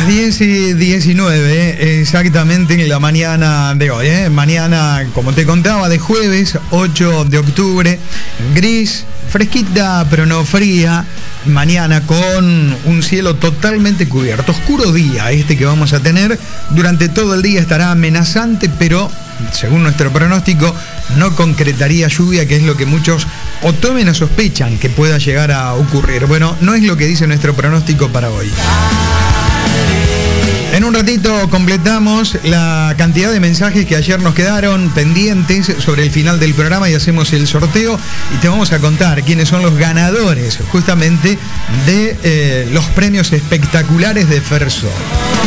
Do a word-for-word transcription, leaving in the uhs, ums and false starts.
Las diez y diecinueve, exactamente en la mañana de hoy, ¿eh? Mañana, como te contaba, de jueves ocho de octubre, gris, fresquita pero no fría, mañana con un cielo totalmente cubierto, oscuro día este que vamos a tener, durante todo el día estará amenazante, pero según nuestro pronóstico no concretaría lluvia, que es lo que muchos o tomen o sospechan que pueda llegar a ocurrir. Bueno, no es lo que dice nuestro pronóstico para hoy. En un ratito completamos la cantidad de mensajes que ayer nos quedaron pendientes sobre el final del programa y hacemos el sorteo y te vamos a contar quiénes son los ganadores justamente de eh, los premios espectaculares de Ferso.